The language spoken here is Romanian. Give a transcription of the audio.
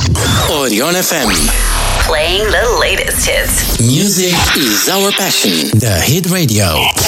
Orion FM. Playing the latest hits. Music is our passion. The Hit Radio.